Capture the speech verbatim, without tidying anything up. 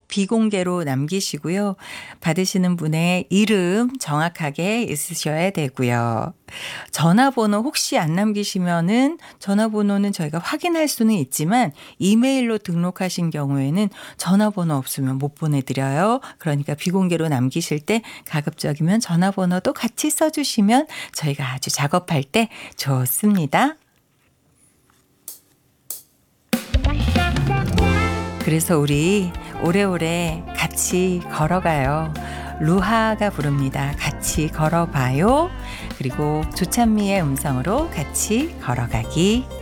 비공개로 남기시고요. 받으시는 분의 이름 정확하게 있으셔야 되고요. 전화번호 혹시 안 남기시면은 전화번호는 저희가 확인할 수는 있지만 이메일로 등록하신 경우에는 전화번호 없으면 못 보내드려요. 그러니까 비공개로 남기실 때 가급적이면 전화번호도 같이 써주시면 저희가 아주 작업할 때 좋습니다. 그래서 우리 오래오래 같이 걸어가요. 루하가 부릅니다. 같이 걸어봐요. 그리고 조찬미의 음성으로 같이 걸어가기.